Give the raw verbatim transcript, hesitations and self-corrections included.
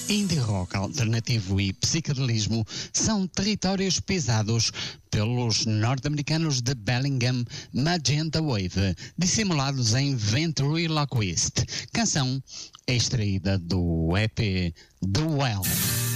Indie rock alternativo e psicadelismo são territórios pisados pelos norte-americanos de Bellingham Magenta Wave, dissimulados em Ventriloquist, canção extraída do E P The Well.